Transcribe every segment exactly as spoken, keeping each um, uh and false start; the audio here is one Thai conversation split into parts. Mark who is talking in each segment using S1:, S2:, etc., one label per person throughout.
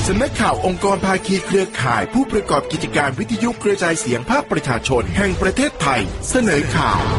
S1: สำนักข่าวองค์กรภาคีเครือข่ายผู้ประกอบกิจการวิทยุกระจายเสียงภาคประชาชนแห่งประเทศไทยเสนอข่าว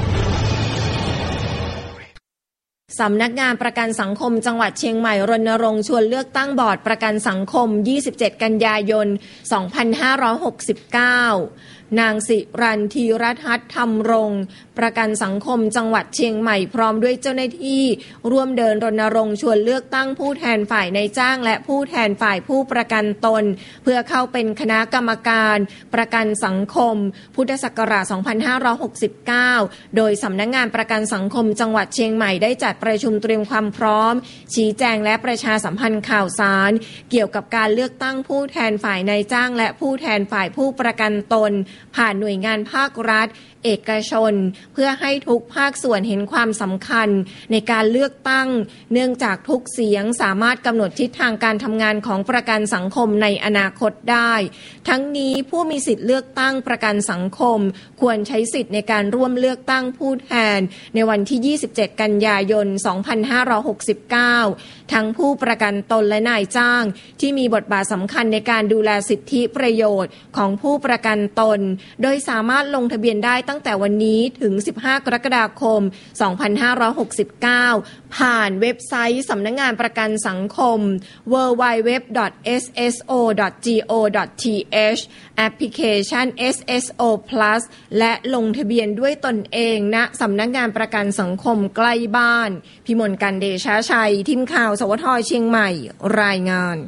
S2: สำนักงานประกันสังคมจังหวัดเชียงใหม่รณรงค์ชวนเลือกตั้งบอร์ดประกันสังคมยี่สิบเจ็ดกันยายนสองพันห้าร้อยหกสิบเก้านางสิรันธีรทัศน์ธรรมรงค์ประกันสังคมจังหวัดเชียงใหม่พร้อมด้วยเจ้าหน้าที่ร่วมเดินรณรงค์ชวนเลือกตั้งผู้แทนฝ่ายนายจ้างและผู้แทนฝ่ายผู้ประกันตนเพื่อเข้าเป็นคณะกรรมการประกันสังคมพุทธศักราชสองพันห้าร้อยหกสิบเก้าโดยสำนักงานประกันสังคมจังหวัดเชียงใหม่ได้จัดประชุมเตรียมความพร้อมชี้แจงและประชาสัมพันธ์ข่าวสารเกี่ยวกับการเลือกตั้งผู้แทนฝ่ายนายจ้างและผู้แทนฝ่ายผู้ประกันตนผ่านหน่วยงานภาครัฐเอกชนเพื่อให้ทุกภาคส่วนเห็นความสำคัญในการเลือกตั้งเนื่องจากทุกเสียงสามารถกำหนดทิศทางการทำงานของประกันสังคมในอนาคตได้ทั้งนี้ผู้มีสิทธิเลือกตั้งประกันสังคมควรใช้สิทธิ์ในการร่วมเลือกตั้งผู้แทนในวันที่ยี่สิบเจ็ดกันยายนสองพันห้าร้อยหกสิบเก้าทั้งผู้ประกันตนและนายจ้างที่มีบทบาทสำคัญในการดูแลสิทธิประโยชน์ของผู้ประกันตนโดยสามารถลงทะเบียนได้ตั้งแต่วันนี้ถึงสิบห้ากรกฎาคมสองพันห้าร้อยหกสิบเก้าผ่านเว็บไซต์สำนักงานประกันสังคม ดับเบิลยู ดับเบิลยู ดับเบิลยู ดอท เอส เอส โอ ดอท จี โอ ดอท ที เอช แอปพลิเคชัน เอส เอส โอ Plus และลงทะเบียนด้วยตนเองณสำนักงานประกันสังคมใกล้บ้านพิมลกันเดชาชัยทีมข่าวสวทเชียงใหม่รายงาน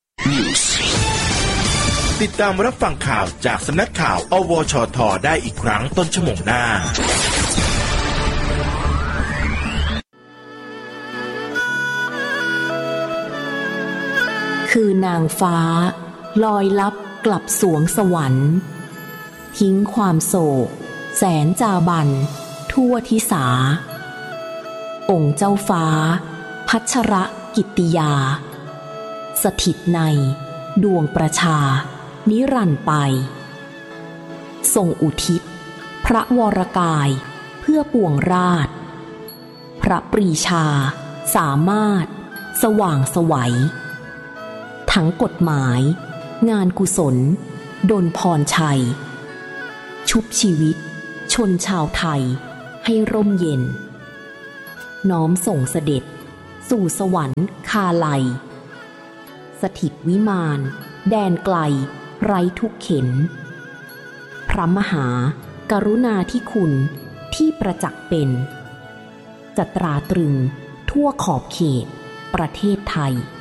S1: ติดตามรับฟังข่าวจากสำนักข่าวอวชทได้อีกครั้งต้นชั่วโมงหน้า
S3: คือนางฟ้าลอยลับกลับสวงสวรรค์ทิ้งความโศกแสนจาบันทั่วทิสาองค์เจ้าฟ้าพัชรกิตติยาสถิตในดวงประชานิรันดร์ไปทรงอุทิศพระวรกายเพื่อปวงราชพระปรีชาสามารถสว่างไสวทั้งกฎหมายงานกุศลดลพรชัยชุบชีวิตชนชาวไทยให้ร่มเย็นน้อมส่งเสด็จสู่สวรรค์คาไลสถิตวิมานแดนไกลไร้ทุกเข็ญพระมหากรุณาธิคุณที่ประจักษ์เป็นจะตราตรึงทั่วขอบเขตประเทศไทย